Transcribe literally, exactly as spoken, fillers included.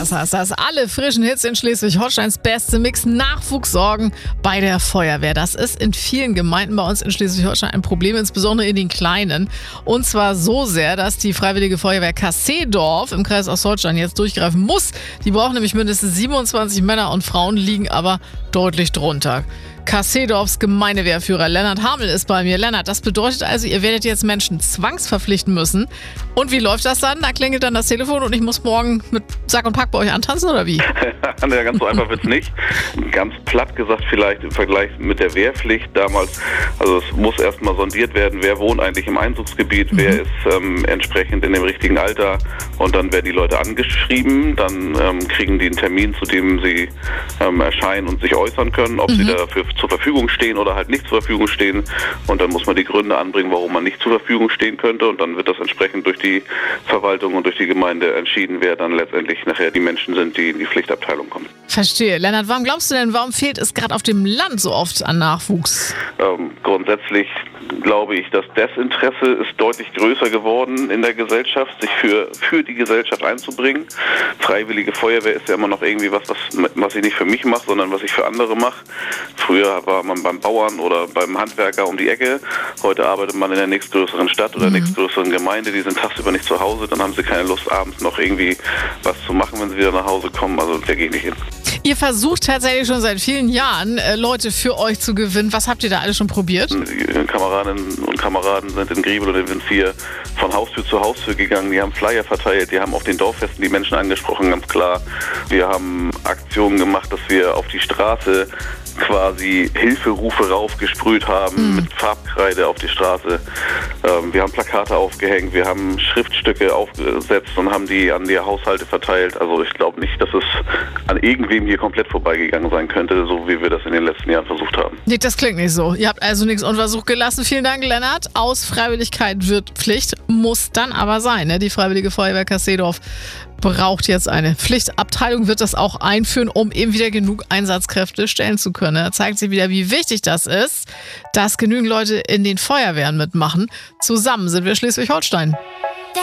Das heißt, dass alle frischen Hits in Schleswig-Holsteins beste Mix Nachwuchs sorgen bei der Feuerwehr. Das ist in vielen Gemeinden bei uns in Schleswig-Holstein ein Problem, insbesondere in den kleinen. Und zwar so sehr, dass die Freiwillige Feuerwehr Kasseedorf im Kreis Ostholstein jetzt durchgreifen muss. Die brauchen nämlich mindestens siebenundzwanzig Männer und Frauen, liegen aber deutlich drunter. Kasseedorfs Gemeindewehrführer Lennart Hamel ist bei mir. Lennart, das bedeutet also, ihr werdet jetzt Menschen zwangsverpflichten müssen. Und wie läuft das dann? Da klingelt dann das Telefon und ich muss morgen mit Sack und Pack bei euch antanzen, oder wie? Ja, ganz so einfach wird's nicht. Ganz platt gesagt vielleicht im Vergleich mit der Wehrpflicht damals. Also es muss erstmal sondiert werden, wer wohnt eigentlich im Einzugsgebiet, mhm. wer ist ähm, entsprechend in dem richtigen Alter. Und dann werden die Leute angeschrieben, dann ähm, kriegen die einen Termin, zu dem sie ähm, erscheinen und sich äußern können, ob mhm. sie dafür zur Verfügung stehen oder halt nicht zur Verfügung stehen. Und dann muss man die Gründe anbringen, warum man nicht zur Verfügung stehen könnte. Und dann wird das entsprechend durch die Verwaltung und durch die Gemeinde entschieden, wer dann letztendlich nachher die Menschen sind, die in die Pflichtabteilung kommen. Verstehe. Lennart, warum glaubst du denn, warum fehlt es gerade auf dem Land so oft an Nachwuchs? Ähm, grundsätzlich glaube ich, das Desinteresse ist deutlich größer geworden in der Gesellschaft, sich für, für die Gesellschaft einzubringen. Freiwillige Feuerwehr ist ja immer noch irgendwie was, was, was ich nicht für mich mache, sondern was ich für andere mache. Früher war man beim Bauern oder beim Handwerker um die Ecke. Heute arbeitet man in der nächstgrößeren Stadt oder mhm. nächstgrößeren Gemeinde. Die sind tagsüber nicht zu Hause, dann haben sie keine Lust, abends noch irgendwie was zu machen, wenn sie wieder nach Hause kommen. Also da gehe ich nicht hin. Ihr versucht tatsächlich schon seit vielen Jahren, äh, Leute für euch zu gewinnen. Was habt ihr da alles schon probiert? Die Kameradinnen und Kameraden sind in Griebel und in Winzier von Haustür zu Haustür gegangen. Die haben Flyer verteilt, die haben auf den Dorffesten die Menschen angesprochen, ganz klar. Wir haben Aktionen gemacht, dass wir auf die Straße quasi Hilferufe raufgesprüht haben, mhm. mit Farbkreide auf die Straße. Ähm, wir haben Plakate aufgehängt, wir haben Schriftstücke aufgesetzt und haben die an die Haushalte verteilt. Also ich glaube nicht, dass es an irgendwem hier komplett vorbeigegangen sein könnte, so wie wir das in den letzten Jahren versucht haben. Nee, das klingt nicht so. Ihr habt also nichts unversucht gelassen. Vielen Dank, Lennart. Aus Freiwilligkeit wird Pflicht, muss dann aber sein. Ne? Die Freiwillige Feuerwehr Kasseedorf braucht jetzt eine Pflichtabteilung, wird das auch einführen, um eben wieder genug Einsatzkräfte stellen zu können. Da zeigt sich wieder, wie wichtig das ist, dass genügend Leute in den Feuerwehren mitmachen. Zusammen sind wir Schleswig-Holstein.